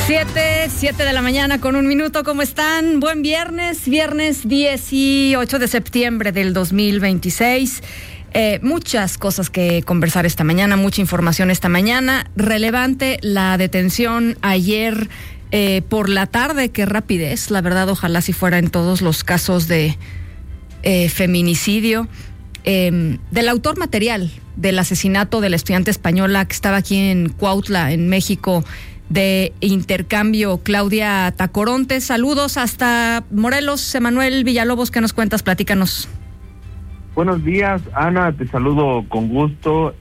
7 de la mañana con 1 minuto. ¿Cómo están? Buen viernes 18 de septiembre del 2026. Muchas cosas que conversar esta mañana, mucha información esta mañana. Relevante la detención ayer por la tarde, qué rapidez, la verdad, ojalá si fuera en todos los casos de feminicidio, del autor material del asesinato de la estudiante española que estaba aquí en Cuautla, en México, de intercambio, Claudia Tacoronte. Saludos hasta Morelos. Emanuel Villalobos, ¿qué nos cuentas? Platícanos. Buenos días, Ana, te saludo con gusto.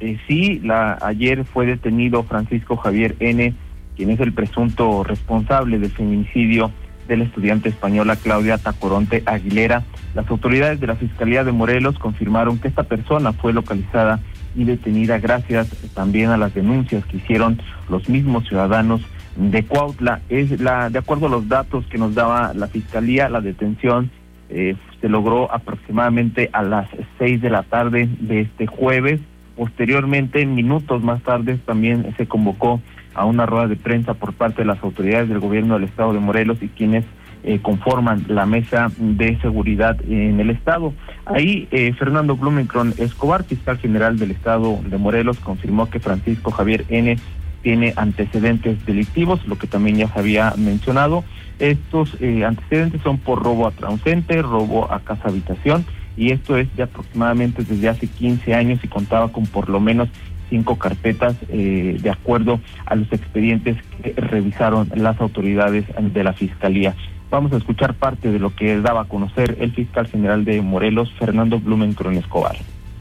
Ayer fue detenido Francisco Javier N., quien es el presunto responsable del feminicidio de la estudiante española Claudia Tacoronte Aguilera. Las autoridades de la Fiscalía de Morelos confirmaron que esta persona fue localizada y detenida gracias también a las denuncias que hicieron los mismos ciudadanos de Cuautla. De acuerdo a los datos que nos daba la Fiscalía, la detención se logró aproximadamente a las 6 de la tarde de este jueves. Posteriormente, minutos más tarde, también se convocó a una rueda de prensa por parte de las autoridades del gobierno del estado de Morelos y quienes conforman la mesa de seguridad en el estado. Ahí Fernando Blumenkron Escobar, fiscal general del estado de Morelos, confirmó que Francisco Javier N. tiene antecedentes delictivos, lo que también ya se había mencionado. Estos antecedentes son por robo a transeúnte, robo a casa habitación, y esto es de aproximadamente desde hace 15 años y contaba con por lo menos 5 carpetas de acuerdo a los expedientes que revisaron las autoridades de la Fiscalía. Vamos a escuchar parte de lo que daba a conocer el fiscal general de Morelos, Fernando Blumenkron Escobar.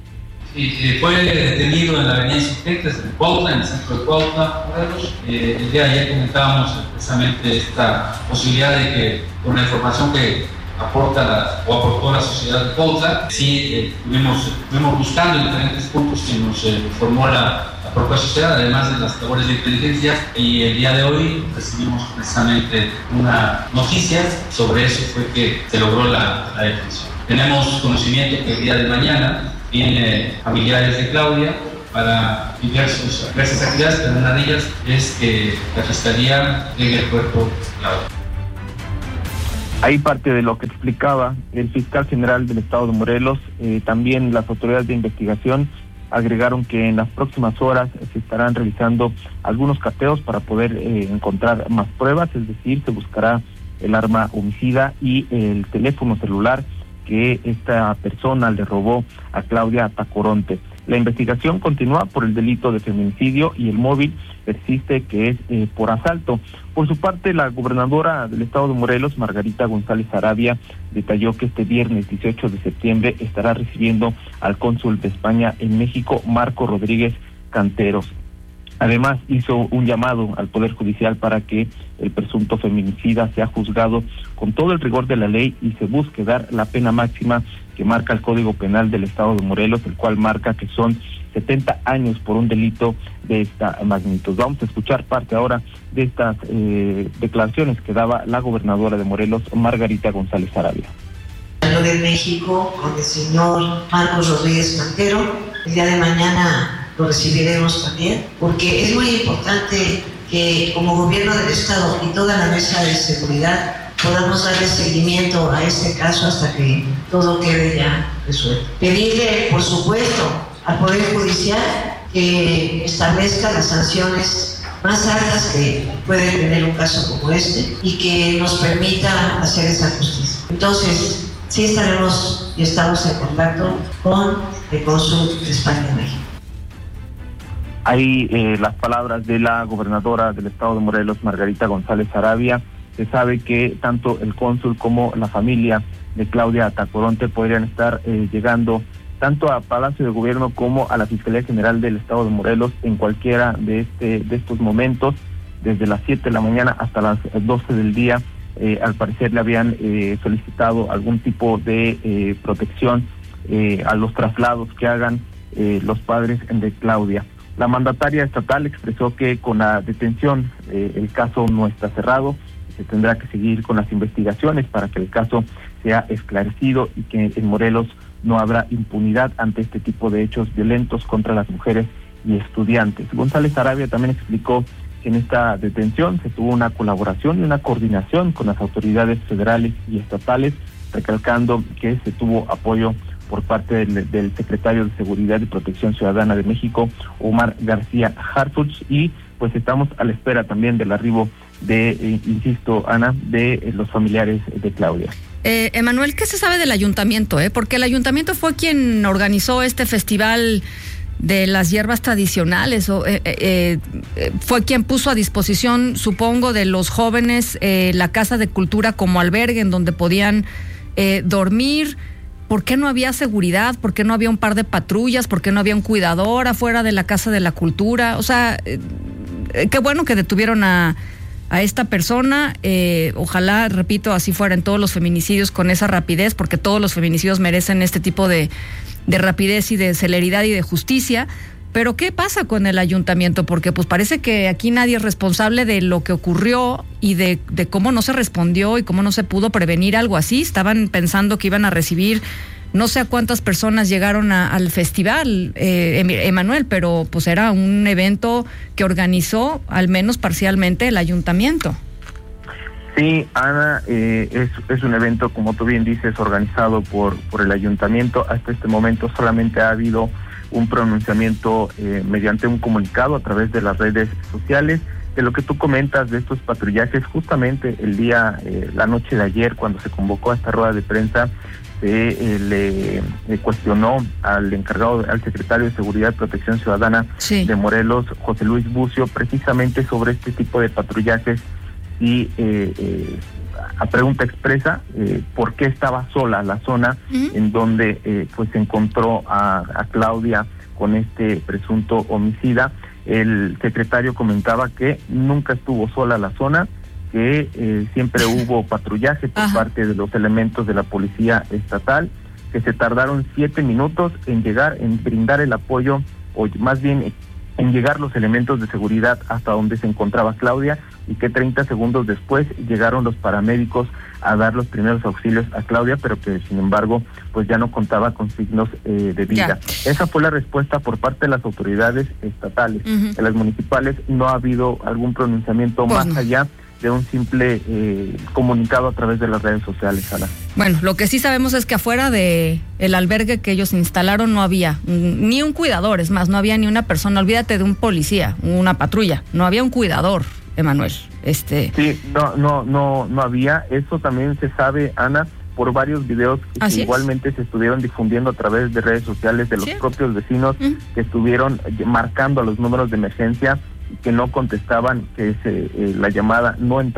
Sí, fue detenido en la avenida Insurgentes, en Cuautla, en el centro de Cuautla, Morelos. El día de ayer comentábamos precisamente esta posibilidad de que, con la información que aportó la sociedad de Cuautla, estuvimos buscando en diferentes puntos que nos informó la propia sociedad, además de las labores de inteligencia, y el día de hoy recibimos precisamente una noticia. Sobre eso fue que se logró la detención. Tenemos conocimiento que el día de mañana vienen familiares de Claudia para diversas actividades, pero una de ellas es que la Fiscalía llegue el cuerpo de Claudia. Ahí parte de lo que explicaba el fiscal general del estado de Morelos. También las autoridades de investigación agregaron que en las próximas horas se estarán realizando algunos cateos para poder encontrar más pruebas, es decir, se buscará el arma homicida y el teléfono celular que esta persona le robó a Claudia Tacoronte. La investigación continúa por el delito de feminicidio y el móvil persiste que es por asalto. Por su parte, la gobernadora del estado de Morelos, Margarita González Arabia, detalló que este viernes 18 de septiembre estará recibiendo al cónsul de España en México, Marco Rodríguez Canteros. Además, hizo un llamado al Poder Judicial para que el presunto feminicida sea juzgado con todo el rigor de la ley y se busque dar la pena máxima que marca el Código Penal del estado de Morelos, el cual marca que son 70 años por un delito de esta magnitud. Vamos a escuchar parte ahora de estas declaraciones que daba la gobernadora de Morelos, Margarita González Arabia. Lo de México con el señor Marcos Rodríguez Cantero, el día de mañana lo recibiremos también, porque es muy importante que como gobierno del estado y toda la mesa de seguridad podamos darle seguimiento a este caso hasta que todo quede ya resuelto. Pedirle, por supuesto, al Poder Judicial que establezca las sanciones más altas que puede tener un caso como este y que nos permita hacer esa justicia. Entonces, sí estaremos y estamos en contacto con el cónsul de España en México. Ahí las palabras de la gobernadora del estado de Morelos, Margarita González Arabia. Se sabe que tanto el cónsul como la familia de Claudia Tacoronte podrían estar llegando tanto a Palacio de Gobierno como a la Fiscalía General del estado de Morelos en cualquiera de estos momentos, desde las 7 de la mañana hasta las 12 del día. Al parecer le habían solicitado algún tipo de protección a los traslados que hagan los padres de Claudia. La mandataria estatal expresó que con la detención el caso no está cerrado, se tendrá que seguir con las investigaciones para que el caso sea esclarecido y que en Morelos no habrá impunidad ante este tipo de hechos violentos contra las mujeres y estudiantes. González Arabia también explicó en esta detención se tuvo una colaboración y una coordinación con las autoridades federales y estatales, recalcando que se tuvo apoyo por parte del secretario de Seguridad y Protección Ciudadana de México, Omar García Harfuch, y pues estamos a la espera también del arribo de, insisto, Ana, de los familiares de Claudia. Emanuel, ¿qué se sabe del ayuntamiento? Porque el ayuntamiento fue quien organizó este festival de las hierbas tradicionales, fue quien puso a disposición, supongo, de los jóvenes la Casa de Cultura como albergue en donde podían dormir. ¿Por qué no había seguridad? ¿Por qué no había un par de patrullas? ¿Por qué no había un cuidador afuera de la Casa de la Cultura? O sea, qué bueno que detuvieron a esta persona. Ojalá, repito, así fuera en todos los feminicidios con esa rapidez, porque todos los feminicidios merecen este tipo de rapidez y de celeridad y de justicia. Pero ¿qué pasa con el ayuntamiento? Porque pues parece que aquí nadie es responsable de lo que ocurrió y de cómo no se respondió y cómo no se pudo prevenir algo así. Estaban pensando que iban a recibir no sé a cuántas personas llegaron al festival, Emanuel, pero pues era un evento que organizó al menos parcialmente el ayuntamiento. Sí, Ana, es un evento, como tú bien dices, organizado por el ayuntamiento. Hasta este momento solamente ha habido un pronunciamiento mediante un comunicado a través de las redes sociales. De lo que tú comentas de estos patrullajes, justamente la noche de ayer, cuando se convocó a esta rueda de prensa, le cuestionó al encargado, al secretario de Seguridad y Protección Ciudadana de Morelos, José Luis Bucio, precisamente sobre este tipo de patrullajes y a pregunta expresa por qué estaba sola la zona en donde pues se encontró a Claudia con este presunto homicida. El secretario comentaba que nunca estuvo sola la zona, que siempre hubo patrullaje por parte de los elementos de la policía estatal, que se tardaron 7 minutos en llegar, en brindar el apoyo, o más bien en llegar los elementos de seguridad hasta donde se encontraba Claudia, y que 30 segundos después llegaron los paramédicos a dar los primeros auxilios a Claudia, pero que sin embargo pues ya no contaba con signos de vida. Esa fue la respuesta por parte de las autoridades estatales. De las municipales no ha habido algún pronunciamiento más allá de un simple comunicado a través de las redes sociales, Ana. Bueno, lo que sí sabemos es que afuera de el albergue que ellos instalaron no había ni un cuidador, es más, no había ni una persona, olvídate de un policía, una patrulla, no había un cuidador, Emanuel. Sí, no había. Eso también se sabe, Ana, por varios videos que igualmente se estuvieron difundiendo a través de redes sociales de los propios vecinos que estuvieron marcando a los números de emergencia y que no contestaban, que la llamada no entraba